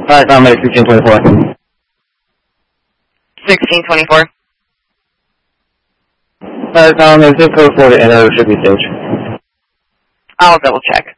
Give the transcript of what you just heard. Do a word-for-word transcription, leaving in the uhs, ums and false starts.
Alright, now I'm at sixteen twenty-four. sixteen twenty-four. Alright, now I'm at zip code for the enter shipping stage. I'll double check.